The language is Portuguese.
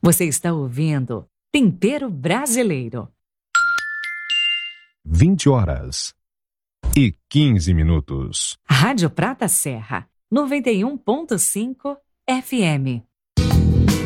Você está ouvindo Tempero Brasileiro. 20h15. Rádio Prata Serra, 91.5 FM.